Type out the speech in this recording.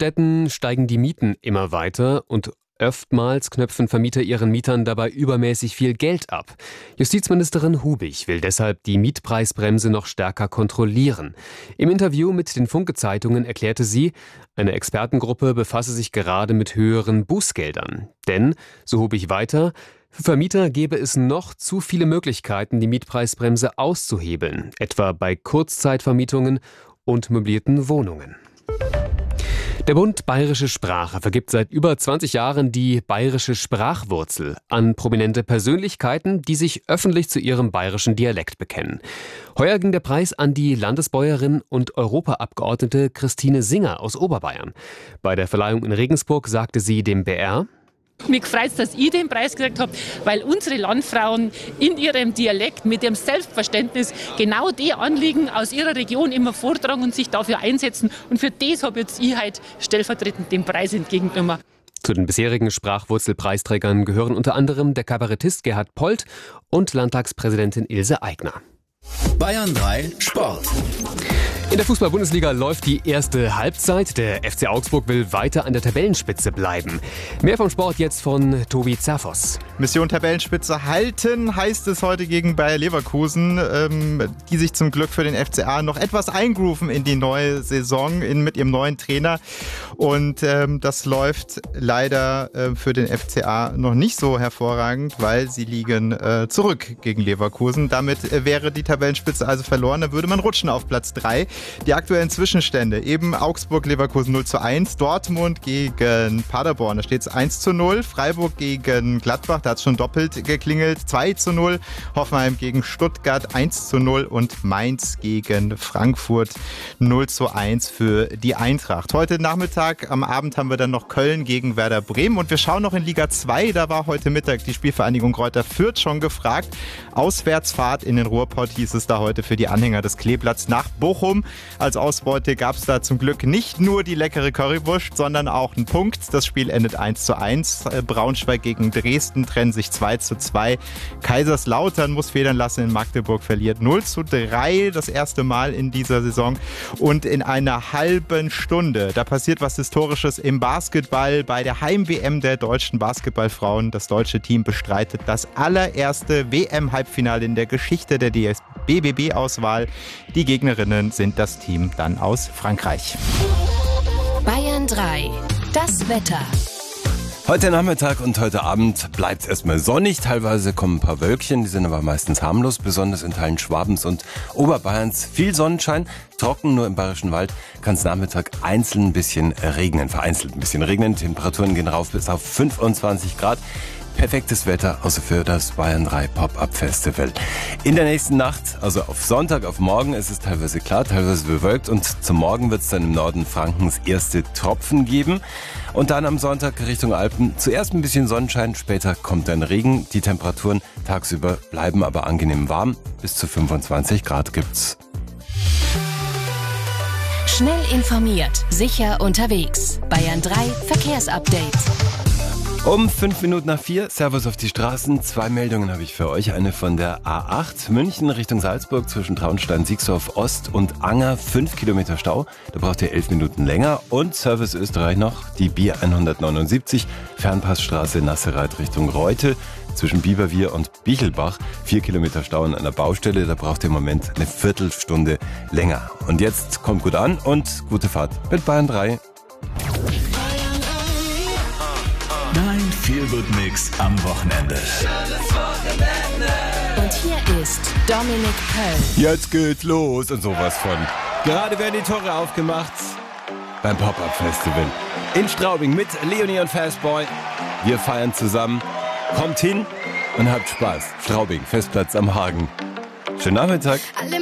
Städten steigen die Mieten immer weiter und oftmals knöpfen Vermieter ihren Mietern dabei übermäßig viel Geld ab. Justizministerin Hubig will deshalb die Mietpreisbremse noch stärker kontrollieren. Im Interview mit den Funke-Zeitungen erklärte sie, eine Expertengruppe befasse sich gerade mit höheren Bußgeldern. Denn, so Hubig weiter, für Vermieter gäbe es noch zu viele Möglichkeiten, die Mietpreisbremse auszuhebeln, etwa bei Kurzzeitvermietungen und möblierten Wohnungen. Der Bund Bayerische Sprache vergibt seit über 20 Jahren die bayerische Sprachwurzel an prominente Persönlichkeiten, die sich öffentlich zu ihrem bayerischen Dialekt bekennen. Heuer ging der Preis an die Landesbäuerin und Europaabgeordnete Christine Singer aus Oberbayern. Bei der Verleihung in Regensburg sagte sie dem BR: Mich freut es, dass ich den Preis gekriegt habe, weil unsere Landfrauen in ihrem Dialekt mit ihrem Selbstverständnis genau die Anliegen aus ihrer Region immer vortragen und sich dafür einsetzen. Und für das habe jetzt ich heute stellvertretend den Preis entgegengenommen. Zu den bisherigen Sprachwurzelpreisträgern gehören unter anderem der Kabarettist Gerhard Polt und Landtagspräsidentin Ilse Aigner. Bayern 3 Sport. In der Fußball-Bundesliga läuft die erste Halbzeit. Der FC Augsburg will weiter an der Tabellenspitze bleiben. Mehr vom Sport jetzt von Tobi Zerfoss. Mission Tabellenspitze halten heißt es heute gegen Bayer Leverkusen, die sich zum Glück für den FCA noch etwas eingrooven in die neue Saison mit ihrem neuen Trainer. Und das läuft leider für den FCA noch nicht so hervorragend, weil sie liegen zurück gegen Leverkusen. Damit wäre die Tabellenspitze also verloren. Da würde man rutschen auf Platz 3. Die aktuellen Zwischenstände, eben Augsburg-Leverkusen 0:1, Dortmund gegen Paderborn, da steht es 1:0, Freiburg gegen Gladbach, da hat es schon doppelt geklingelt, 2:0, Hoffenheim gegen Stuttgart 1:0 und Mainz gegen Frankfurt 0:1 für die Eintracht. Heute Nachmittag, am Abend haben wir dann noch Köln gegen Werder Bremen und wir schauen noch in Liga 2, da war heute Mittag die Spielvereinigung Greuther Fürth schon gefragt. Auswärtsfahrt in den Ruhrpott hieß es da heute für die Anhänger des Kleeblatts nach Bochum. Als Ausbeute gab es da zum Glück nicht nur die leckere Currywurst, sondern auch einen Punkt. Das Spiel endet 1:1. Braunschweig gegen Dresden trennen sich 2:2. Kaiserslautern muss federn lassen, in Magdeburg verliert 0:3. Das erste Mal in dieser Saison. Und in einer halben Stunde, da passiert was Historisches im Basketball. Bei der Heim-WM der deutschen Basketballfrauen. Das deutsche Team bestreitet das allererste WM-Halbfinale in der Geschichte der DFB-BBB-Auswahl. Die Gegnerinnen sind das Team dann aus Frankreich. Bayern 3, das Wetter. Heute Nachmittag und heute Abend bleibt es erstmal sonnig. Teilweise kommen ein paar Wölkchen, die sind aber meistens harmlos. Besonders in Teilen Schwabens und Oberbayerns viel Sonnenschein. Trocken, nur im Bayerischen Wald kann es Nachmittag einzeln ein bisschen regnen. Vereinzelt ein bisschen regnen. Temperaturen gehen rauf bis auf 25 Grad. Perfektes Wetter, außer für das Bayern 3 Pop-Up Festival. In der nächsten Nacht, also auf Sonntag, auf morgen, ist es teilweise klar, teilweise bewölkt und zum Morgen wird es dann im Norden Frankens erste Tropfen geben. Und dann am Sonntag Richtung Alpen zuerst ein bisschen Sonnenschein, später kommt dann Regen. Die Temperaturen tagsüber bleiben aber angenehm warm. Bis zu 25 Grad gibt's. Schnell informiert, sicher unterwegs. Bayern 3 Verkehrsupdate. Um 5:05, Servus auf die Straßen. 2 Meldungen habe ich für euch. Eine von der A8 München Richtung Salzburg zwischen Traunstein, Siegsdorf Ost und Anger. 5 Kilometer Stau. Da braucht ihr 11 Minuten länger. Und Service Österreich noch, die B179 Fernpassstraße Nasserreit Richtung Reute. Zwischen Bieberwier und Bichelbach 4 Kilometer Stau an einer Baustelle. Da braucht ihr im Moment eine Viertelstunde länger. Und jetzt kommt gut an und gute Fahrt mit Bayern 3. Dein Feel-Good-Mix am Wochenende. Und hier ist Dominik Pöll. Jetzt geht's los und sowas von. Gerade werden die Tore aufgemacht beim Pop-Up Festival in Straubing mit Leonie und Fastboy. Wir feiern zusammen. Kommt hin und habt Spaß. Straubing, Festplatz am Hagen. Schönen Nachmittag. Alle